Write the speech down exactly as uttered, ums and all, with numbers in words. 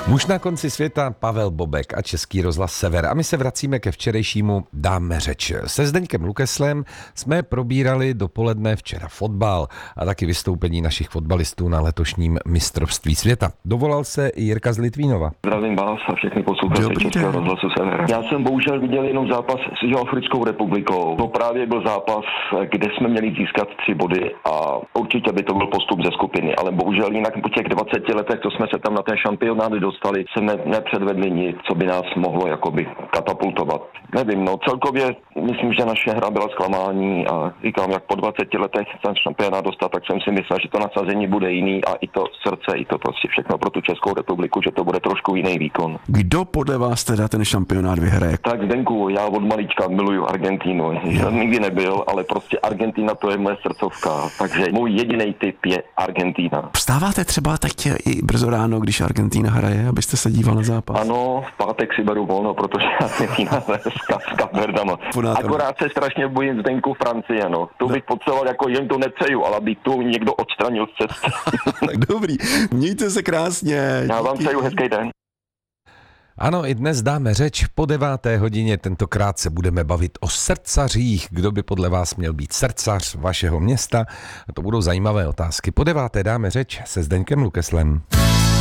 Muž na konci světa Pavel Bobek a Český rozhlas Sever. A my se vracíme ke včerejšímu Dáme řeč. Se Zdeňkem Lukeslem jsme probírali dopoledne včera fotbal a taky vystoupení našich fotbalistů na letošním mistrovství světa. Dovolal se i Jirka z Litvínova. Zdravím vás a všechny posluchače Českého rozhlasu Sever. Já jsem bohužel viděl jenom zápas s Jihoafrickou republikou. To právě byl zápas, kde jsme měli získat tři body a určitě by to byl postup ze skupiny, ale bohužel jinak po těch dvaceti letech, co jsme se tam na ten šampionát dostali, se ne, nepředvedli nic, co by nás mohlo jakoby katapultovat. Nevím, no celkově myslím, že naše hra byla zklamání a říkám, jak po dvaceti letech ten šampionát dostat, tak jsem si myslel, že to nasazení bude jiný a i to srdce, i to prostě všechno pro tu Českou republiku, že to bude trošku jiný výkon. Kdo podle vás teda ten šampionát vyhraje? Tak Zdenku, já od malička miluju Argentínu. Jsem nikdy nebyl, ale prostě Argentina to je moje srdcovka, takže můj jediný tip je Argentina. Vstáváte třeba teď i brzo ráno, když Argentina hraje, abyste se díval na zápas? Ano, v pátek si beru volno, protože Argentina je s Kapverdama. Akorát se strašně bojím Zdenku Francie, no. Tu bych potřeboval, jako jen to nepřeju, ale aby tu někdo odstranil z cesty. Tak dobrý, mějte se krásně. Já vám přeju hezký den. Ano, i dnes dáme řeč. Po deváté hodině tentokrát se budeme bavit o srdcařích. Kdo by podle vás měl být srdcař vašeho města? To budou zajímavé otázky. Po deváté dáme řeč se Zdeňkem Lukeslem.